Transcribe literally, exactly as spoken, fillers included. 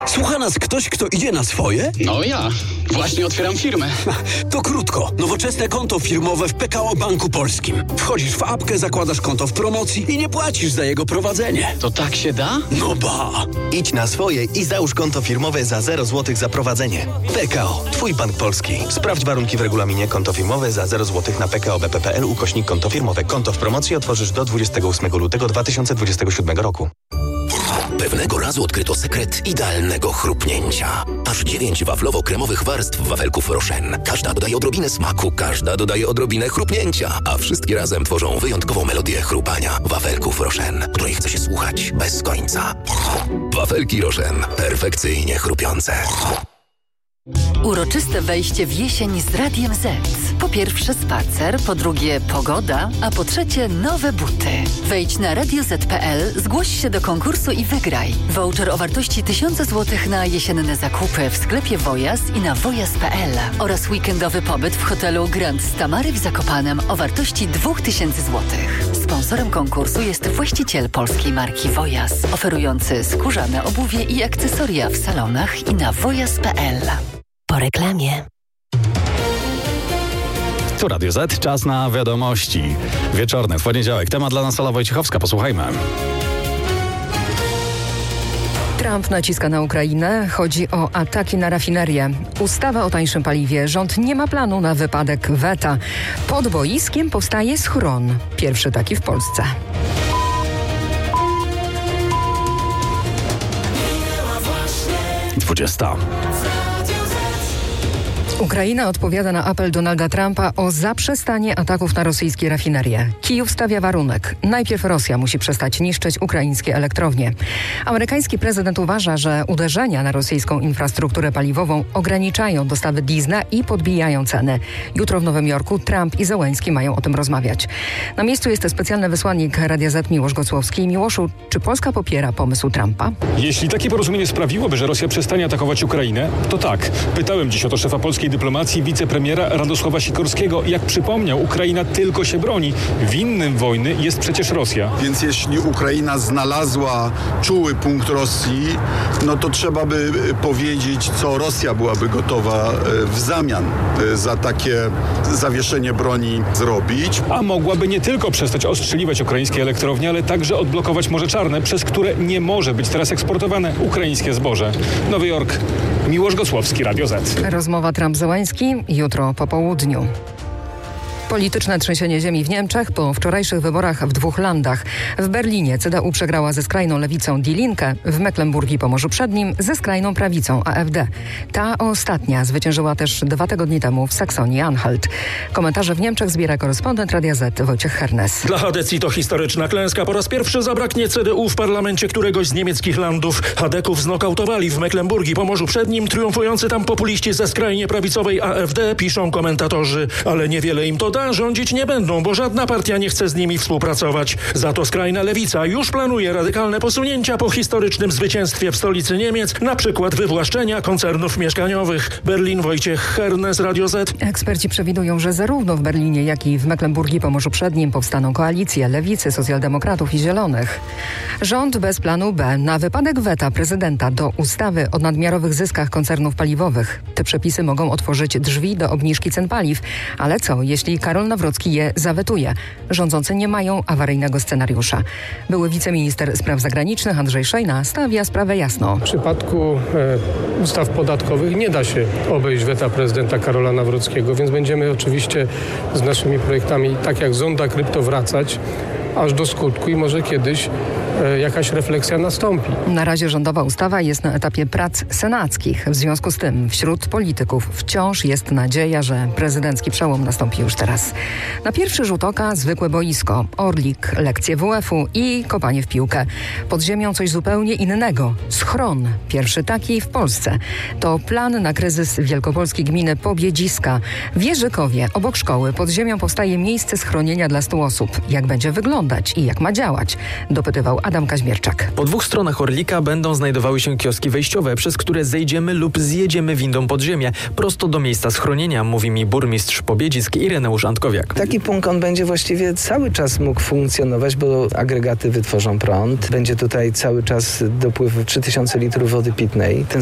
Słucha nas ktoś, kto idzie na swoje? No ja. Właśnie otwieram firmę. To krótko. Nowoczesne konto firmowe w P K O Banku Polskim. Wchodzisz w apkę, zakładasz konto w promocji i nie płacisz za jego prowadzenie. To tak się da? No ba! Idź na swoje i załóż konto firmowe za zero złotych za prowadzenie. P K O. Twój bank polski. Sprawdź warunki w regulaminie. Konto firmowe za zero złotych na p k o b p kropka p l ukośnik konto firmowe. Konto w promocji otworzysz do dwudziestego ósmego lutego dwa tysiące dwudziestego siódmego roku. Pewnego razu odkryto sekret idealnego chrupnięcia. Aż dziewięć waflowo-kremowych warstw wafelków Rochen. Każda dodaje odrobinę smaku, każda dodaje odrobinę chrupnięcia, a wszystkie razem tworzą wyjątkową melodię chrupania wafelków Rochen, której chce się słuchać bez końca. Wafelki Rochen. Perfekcyjnie chrupiące. Uroczyste wejście w jesień z Radiem Z. Po pierwsze spacer, po drugie pogoda, a po trzecie nowe buty. Wejdź na radio zet kropka p l, zgłoś się do konkursu i wygraj. Voucher o wartości tysiąc złotych na jesienne zakupy w sklepie Wojas i na wojas kropka p l oraz weekendowy pobyt w hotelu Grand Stamary w Zakopanem o wartości dwa tysiące złotych. Sponsorem konkursu jest właściciel polskiej marki Wojas, oferujący skórzane obuwie i akcesoria w salonach i na wojas kropka p l. Po reklamie. Tu Radio Z, czas na wiadomości. Wieczorne, w poniedziałek. Temat dla nas Ola Wojciechowska. Posłuchajmy. Trump naciska na Ukrainę. Chodzi o ataki na rafinerię. Ustawa o tańszym paliwie. Rząd nie ma planu na wypadek weta. Pod boiskiem powstaje schron. Pierwszy taki w Polsce. dwudziesta. Ukraina odpowiada na apel Donalda Trumpa o zaprzestanie ataków na rosyjskie rafinerie. Kijów stawia warunek. Najpierw Rosja musi przestać niszczyć ukraińskie elektrownie. Amerykański prezydent uważa, że uderzenia na rosyjską infrastrukturę paliwową ograniczają dostawy diesla i podbijają ceny. Jutro w Nowym Jorku Trump i Zełenski mają o tym rozmawiać. Na miejscu jest specjalny wysłannik Radia Z Miłosz Gocłowski. Miłoszu, czy Polska popiera pomysł Trumpa? Jeśli takie porozumienie sprawiłoby, że Rosja przestanie atakować Ukrainę, to tak. Pytałem dziś o to szefa polskiej dyplomacji wicepremiera Radosława Sikorskiego. Jak przypomniał, Ukraina tylko się broni. Winnym wojny jest przecież Rosja. Więc jeśli Ukraina znalazła czuły punkt Rosji, no to trzeba by powiedzieć, co Rosja byłaby gotowa w zamian za takie zawieszenie broni zrobić. A mogłaby nie tylko przestać ostrzeliwać ukraińskie elektrownie, ale także odblokować Morze Czarne, przez które nie może być teraz eksportowane ukraińskie zboże. Nowy Jork, Miłosz Gocłowski, Radio Z. Rozmowa Trump-Zełenski jutro po południu. Polityczne trzęsienie ziemi w Niemczech po wczorajszych wyborach w dwóch landach. W Berlinie C D U przegrała ze skrajną lewicą Die Linke, w Mecklenburgii Pomorzu Przednim ze skrajną prawicą A F D. Ta ostatnia zwyciężyła też dwa tygodnie temu w Saksonii-Anhalt. Komentarze w Niemczech zbiera korespondent Radia Z Wojciech Hernes. Dla Hadecji to historyczna klęska. Po raz pierwszy zabraknie C D U w parlamencie któregoś z niemieckich landów. Hadeków znokautowali w Mecklenburgii Pomorzu Przednim. Triumfujący tam populiści ze skrajnie prawicowej A F D, piszą komentatorzy. Ale niewiele im to da. Rządzić nie będą, bo żadna partia nie chce z nimi współpracować. Za to skrajna lewica już planuje radykalne posunięcia po historycznym zwycięstwie w stolicy Niemiec, na przykład wywłaszczenia koncernów mieszkaniowych. Berlin, Wojciech Hernes, Radio Z. Eksperci przewidują, że zarówno w Berlinie, jak i w Mecklenburgii Pomorzu Przednim powstaną koalicje lewicy, socjaldemokratów i zielonych. Rząd bez planu B na wypadek weta prezydenta do ustawy o nadmiarowych zyskach koncernów paliwowych. Te przepisy mogą otworzyć drzwi do obniżki cen paliw. Ale co, jeśli Karol Nawrocki je zawetuje? Rządzący nie mają awaryjnego scenariusza. Były wiceminister spraw zagranicznych Andrzej Szejna stawia sprawę jasno. W przypadku e, ustaw podatkowych nie da się obejść weta prezydenta Karola Nawrockiego, więc będziemy oczywiście z naszymi projektami, tak jak zonda krypto, wracać aż do skutku i może kiedyś e, jakaś refleksja nastąpi. Na razie rządowa ustawa jest na etapie prac senackich. W związku z tym wśród polityków wciąż jest nadzieja, że prezydencki przełom nastąpi już teraz. Na pierwszy rzut oka zwykłe boisko, Orlik, lekcje W F-u i kopanie w piłkę. Pod ziemią coś zupełnie innego. Schron. Pierwszy taki w Polsce. To plan na kryzys wielkopolskiej gminy Pobiedziska. W Jerzykowie, obok szkoły, pod ziemią powstaje miejsce schronienia dla stu osób. Jak będzie wyglądać i jak ma działać? Dopytywał Adam Kaźmierczak. Po dwóch stronach Orlika będą znajdowały się kioski wejściowe, przez które zejdziemy lub zjedziemy windą pod ziemię, prosto do miejsca schronienia, mówi mi burmistrz Pobiedzisk Ireneusz Antkowiak. Taki punkt on będzie właściwie cały czas mógł funkcjonować, bo agregaty wytworzą prąd. Będzie tutaj cały czas dopływ trzy tysiące litrów wody pitnej. Ten